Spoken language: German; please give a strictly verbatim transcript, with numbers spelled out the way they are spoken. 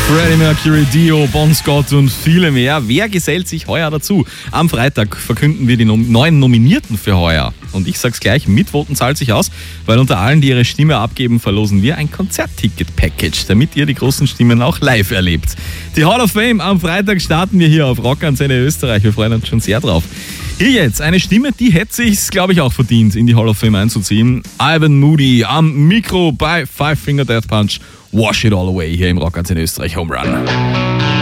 Freddie Mercury, Dio, Bon Scott und viele mehr. Wer gesellt sich heuer dazu? Am Freitag verkünden wir die nom- neuen Nominierten für heuer. Und ich sag's gleich, mitvoten zahlt sich aus, weil unter allen, die ihre Stimme abgeben, verlosen wir ein Konzertticket-Package, damit ihr die großen Stimmen auch live erlebt. Die Hall of Fame am Freitag starten wir hier auf Rock Antenne Österreich. Wir freuen uns schon sehr drauf. Hier jetzt eine Stimme, die hätte sich's, glaube ich, auch verdient, in die Hall of Fame einzuziehen. Ivan Moody am Mikro bei Five Finger Death Punch. Wash it all away hier im Rock Antenne Österreich Home Run.